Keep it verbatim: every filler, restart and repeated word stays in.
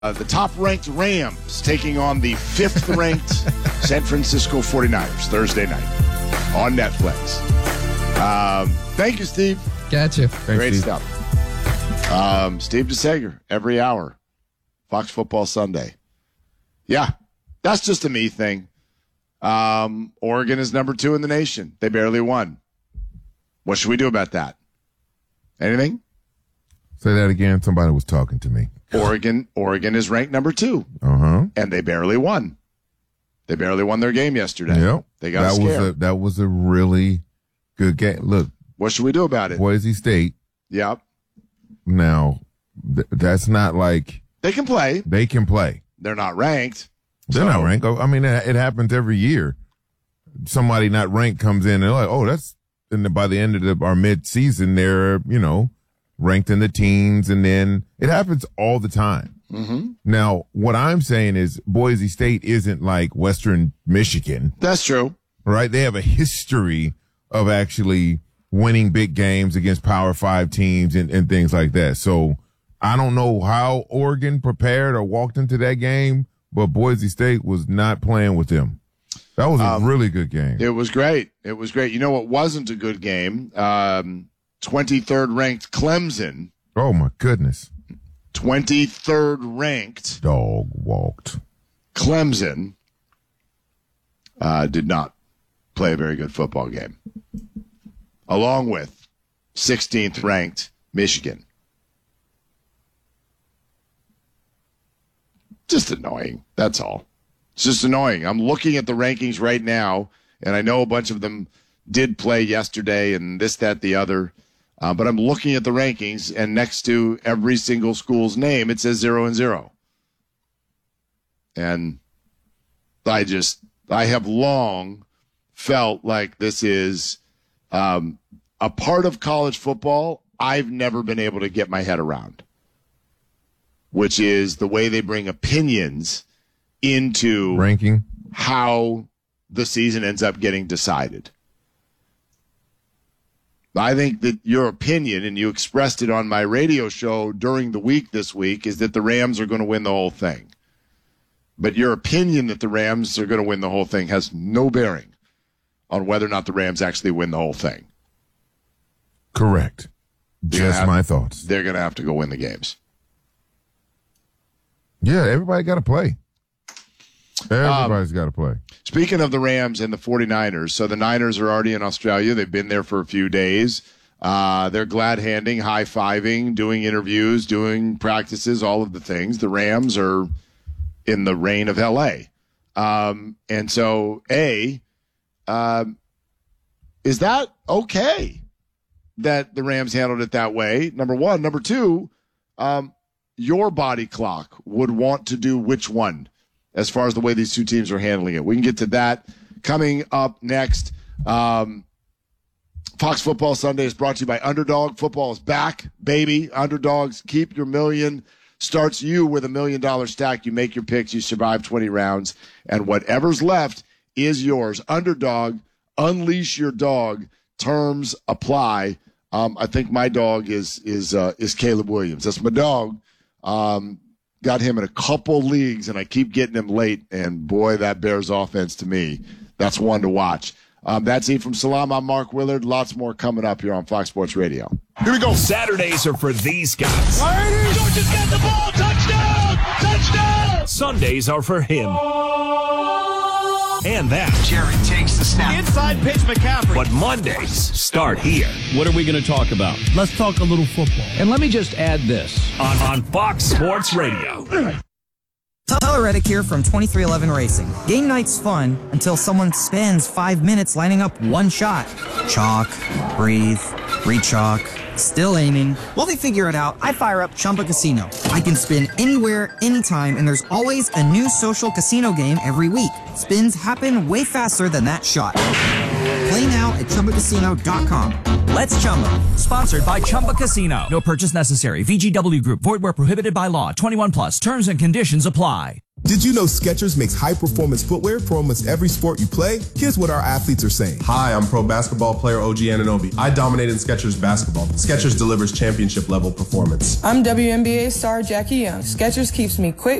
Uh, the top-ranked Rams taking on the fifth-ranked San Francisco forty-niners Thursday night on Netflix. Um, thank you, Steve. Gotcha. Great Steve. stuff. Um, Steve DeSager, every hour. Fox Football Sunday. Yeah, that's just a me thing. Um, Oregon is number two in the nation. They barely won. What should we do about that? Anything? Say that again. Somebody was talking to me. Oregon, Oregon is ranked number two, uh-huh. and they barely won. They barely won their game yesterday. Yep. They got that scared. Was a, that was a really good game. Look. What should we do about it? Boise State. Yep. Now, th- that's not like. They can play. They can play. They're not ranked. They're so. not ranked. I mean, it, it happens every year. Somebody not ranked comes in and they're like, oh, that's, and by the end of the, our mid-season, they're, you know, ranked in the teens, and then it happens all the time. Mm-hmm. Now, what I'm saying is Boise State isn't like Western Michigan. That's true. Right? They have a history of actually winning big games against Power Five teams and, and things like that. So I don't know how Oregon prepared or walked into that game, but Boise State was not playing with them. That was a um, really good game. It was great. It was great. You know what wasn't a good game? Um, twenty-third ranked Clemson. Oh, my goodness. twenty-third ranked. Dog walked. Clemson uh, did not play a very good football game. Along with sixteenth ranked Michigan. Just annoying. That's all. It's just annoying. I'm looking at the rankings right now, and I know a bunch of them did play yesterday and this, that, the other. Uh, but I'm looking at the rankings, and next to every single school's name, it says zero and zero. And I just, I have long felt like this is um, a part of college football I've never been able to get my head around, which is the way they bring opinions into ranking, how the season ends up getting decided. I think that your opinion, and you expressed it on my radio show during the week this week, is that the Rams are going to win the whole thing. But your opinion that the Rams are going to win the whole thing has no bearing on whether or not the Rams actually win the whole thing. Correct. Just have, my thoughts. They're going to have to go win the games. Yeah, everybody got to play. Everybody's um, got to play. Speaking of the Rams and the forty-niners, so the Niners are already in Australia. They've been there for a few days. Uh, they're glad-handing, high-fiving, doing interviews, doing practices, all of the things. The Rams are in the reign of L A. Um, and so, A, um, is that okay that the Rams handled it that way? Number one. Number two, um, your body clock would want to do which one as far as the way these two teams are handling it? We can get to that coming up next. Um, Fox Football Sunday is brought to you by Underdog. Football is back, baby. Underdogs, keep your million. Starts you with a million dollar stack. You make your picks. You survive twenty rounds. And whatever's left is yours. Underdog, unleash your dog. Terms apply. Um, I think my dog is is uh, is Caleb Williams. That's my dog. Um, got him in a couple leagues, and I keep getting him late. And, boy, that Bears offense to me, that's one to watch. Um, that's it from Salam. I'm Mark Willard. Lots more coming up here on Fox Sports Radio. Here we go. Saturdays are for these guys. Georgia's got the ball. Touchdown! Touchdown! Sundays are for him. And that. Jared takes the snap. Inside pitch, McCaffrey. But Mondays start here. What are we going to talk about? Let's talk a little football. And let me just add this. On, on Fox Sports Radio. Tyler Reddick here from twenty-three eleven Racing. Game night's fun until someone spends five minutes lining up one shot. Chalk, breathe, re-chalk, still aiming. While they figure it out, I fire up Chumba Casino. I can spin anywhere, anytime, and there's always a new social casino game every week. Spins happen way faster than that shot. Play now at Chumba Casino dot com. Let's Chumba. Sponsored by Chumba Casino. No purchase necessary. V G W Group. Void where prohibited by law. twenty-one plus. Terms and conditions apply. Did you know Skechers makes high-performance footwear for almost every sport you play? Here's what our athletes are saying. Hi, I'm pro basketball player O G Anunoby. I dominated Skechers basketball. Skechers delivers championship-level performance. I'm W N B A star Jackie Young. Skechers keeps me quick,